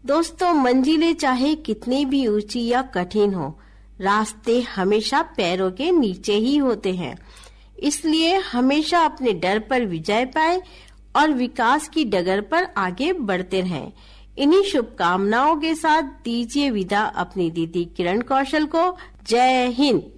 दोस्तों, मंजिलें चाहे कितनी भी ऊंची या कठिन हो, रास्ते हमेशा पैरों के नीचे ही होते हैं। इसलिए हमेशा अपने डर पर विजय पाए और विकास की डगर पर आगे बढ़ते रहें। इन्हीं शुभकामनाओं के साथ दीजिए विदा अपनी दीदी किरण कौशल को। जय हिंद।